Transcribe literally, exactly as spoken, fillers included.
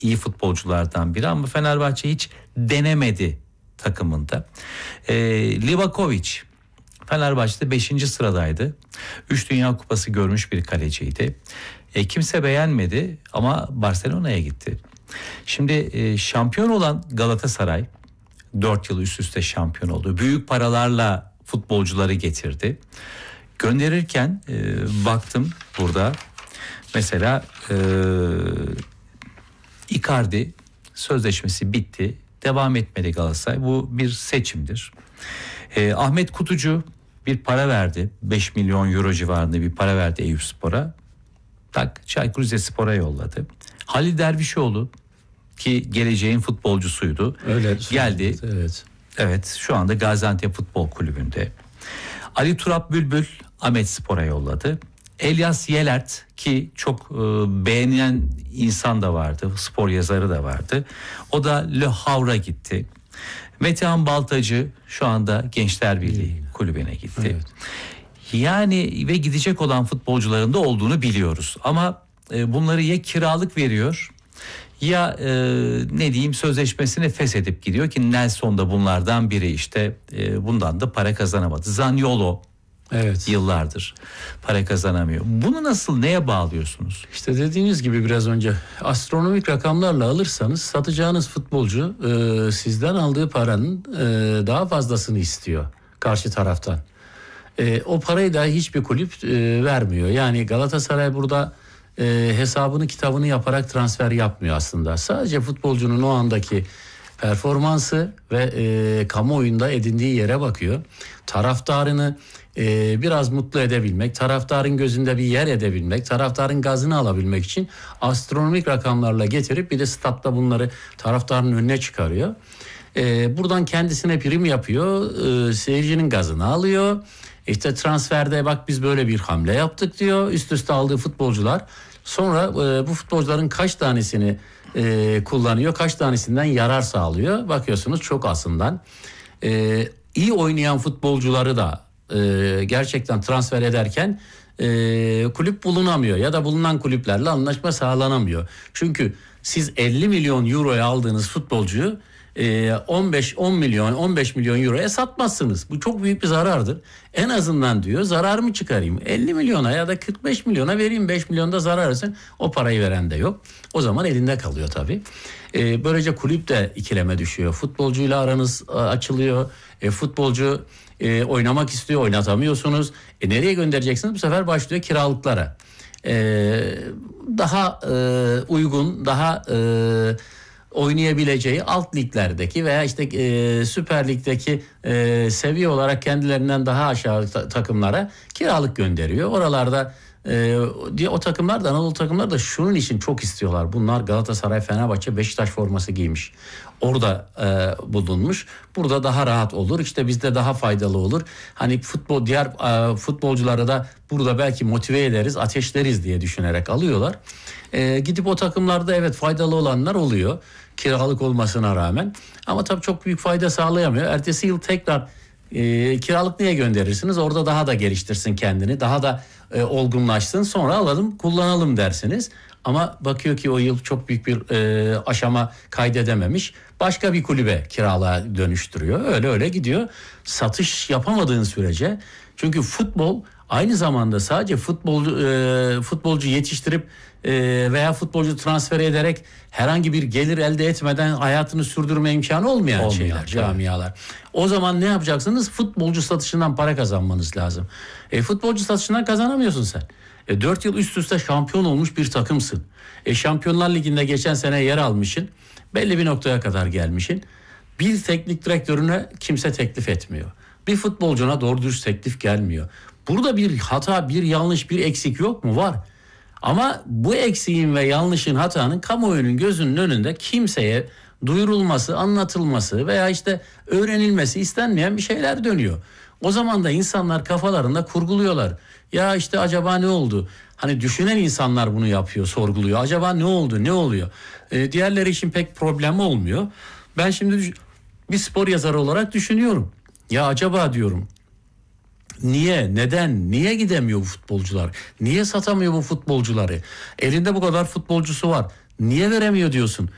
iyi futbolculardan biri ama Fenerbahçe hiç denemedi takımında. E, Livakovic Fenerbahçe'de beşinci sıradaydı. üç Dünya Kupası görmüş bir kaleciydi. E, kimse beğenmedi ama Barcelona'ya gitti. Şimdi e, şampiyon olan Galatasaray dört yıl üst üste şampiyon oldu. Büyük paralarla futbolcuları getirdi. Gönderirken e, baktım burada mesela e, Icardi sözleşmesi bitti. Devam etmedi Galatasaray. Bu bir seçimdir. E, Ahmet Kutucu bir para verdi. beş milyon euro civarında bir para verdi Eyüpspor'a. Tak Çaykur Rizespor'a yolladı. Halil Dervişoğlu ki geleceğin futbolcusuydu. Öyle geldi. Evet. Evet, şu anda Gaziantep Futbol Kulübü'nde. Ali Turap Bülbül Ahmetspor'a yolladı. Elias Yelert ki çok e, beğenilen insan da vardı. Spor yazarı da vardı. O da Le Havre'a gitti. Metehan Baltacı şu anda Gençler Birliği hmm. kulübüne gitti. Evet. Yani ve gidecek olan futbolcuların da olduğunu biliyoruz. Ama e, bunları ya kiralık veriyor ya e, ne diyeyim sözleşmesini feshedip gidiyor ki Nelson da bunlardan biri işte e, bundan da para kazanamadı. Zaniolo evet. yıllardır para kazanamıyor. Bunu nasıl neye bağlıyorsunuz? İşte dediğiniz gibi biraz önce astronomik rakamlarla alırsanız satacağınız futbolcu e, sizden aldığı paranın e, daha fazlasını istiyor karşı taraftan. E, o parayı da hiçbir kulüp e, vermiyor. Yani Galatasaray burada e, hesabını kitabını yaparak transfer yapmıyor aslında. Sadece futbolcunun o andaki performansı ve e, kamuoyunda edindiği yere bakıyor. Taraftarını e, biraz mutlu edebilmek, taraftarın gözünde bir yer edebilmek, taraftarın gazını alabilmek için astronomik rakamlarla getirip bir de statta bunları taraftarın önüne çıkarıyor. E, buradan kendisine prim yapıyor, e, seyircinin gazını alıyor. İşte transferde bak biz böyle bir hamle yaptık diyor. Üst üste aldığı futbolcular. Sonra e, bu futbolcuların kaç tanesini e, kullanıyor, kaç tanesinden yarar sağlıyor. Bakıyorsunuz çok azından. E, iyi oynayan futbolcuları da e, gerçekten transfer ederken e, kulüp bulunamıyor. Ya da bulunan kulüplerle anlaşma sağlanamıyor. Çünkü siz elli milyon euroya aldığınız futbolcuyu on beş on milyon on beş milyon euroya satmazsınız. Bu çok büyük bir zarardır. En azından diyor zararımı çıkarayım. elli milyona ya da kırk beş milyona vereyim, beş milyonda zarar etsin. O parayı veren de yok. O zaman elinde kalıyor tabii. Ee, böylece kulüp de ikileme düşüyor. Futbolcuyla aranız açılıyor. E, futbolcu e, oynamak istiyor, oynatamıyorsunuz. E, nereye göndereceksiniz? Bu sefer başlıyor kiralıklara. E, daha e, uygun, daha e, oynayabileceği alt liglerdeki veya işte e, Süper Lig'deki e, seviye olarak kendilerinden daha aşağı ta- takımlara kiralık gönderiyor. Oralarda e, diye o takımlar da Anadolu takımlar da şunun için çok istiyorlar. Bunlar Galatasaray, Fenerbahçe, Beşiktaş forması giymiş. Orada e, bulunmuş. Burada daha rahat olur. İşte bizde daha faydalı olur. Hani futbol diğer e, futbolcuları da burada belki motive ederiz, ateşleriz diye düşünerek alıyorlar. E, gidip o takımlarda evet faydalı olanlar oluyor. Kiralık olmasına rağmen. Ama tabii çok büyük fayda sağlayamıyor. Ertesi yıl tekrar e, kiralık niye gönderirsiniz? Orada daha da geliştirsin kendini. Daha da e, olgunlaşsın. Sonra alalım kullanalım dersiniz. Ama bakıyor ki o yıl çok büyük bir e, aşama kaydedememiş. Başka bir kulübe kiralığa dönüştürüyor. Öyle öyle gidiyor. Satış yapamadığın sürece. Çünkü futbol aynı zamanda sadece futbolcu, e, futbolcu yetiştirip e, veya futbolcu transfer ederek herhangi bir gelir elde etmeden hayatını sürdürme imkanı olmayan Olmuyor, şeyler, camialar. Evet. O zaman ne yapacaksınız? Futbolcu satışından para kazanmanız lazım. E, futbolcu satışından kazanamıyorsun sen. E, dört yıl üst üste şampiyon olmuş bir takımsın. E, Şampiyonlar Ligi'nde geçen sene yer almışsın. Belli bir noktaya kadar gelmişsin. Bir teknik direktörüne kimse teklif etmiyor. Bir futbolcuna doğru dürüst teklif gelmiyor. Burada bir hata, bir yanlış, bir eksik yok mu? Var. Ama bu eksiğin ve yanlışın, hatanın kamuoyunun gözünün önünde kimseye duyurulması, anlatılması veya işte öğrenilmesi istenmeyen bir şeyler dönüyor. O zaman da insanlar kafalarında kurguluyorlar. Ya işte acaba ne oldu? Hani düşünen insanlar bunu yapıyor, sorguluyor. Acaba ne oldu, ne oluyor? Ee, diğerleri için pek problem olmuyor. Ben şimdi bir spor yazarı olarak düşünüyorum. Ya acaba diyorum, niye, neden, niye gidemiyor bu futbolcular? Niye satamıyor bu futbolcuları? Elinde bu kadar futbolcusu var. Niye veremiyor diyorsun?